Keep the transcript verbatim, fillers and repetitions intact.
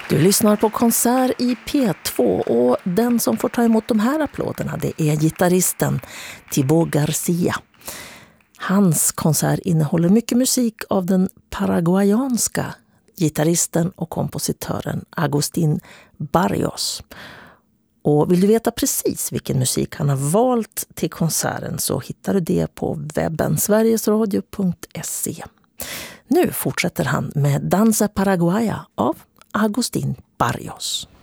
Du lyssnar på Konsert i P två och den som får ta emot de här applåderna det är gitarristen Thibaut Garcia. Hans konsert innehåller mycket musik av den paraguayanska gitarristen och kompositören Agustín Barrios. Och vill du veta precis vilken musik han har valt till konserten så hittar du det på webben sverigesradio punkt se. Nu fortsätter han med Danza Paraguaya av Agustín Barrios.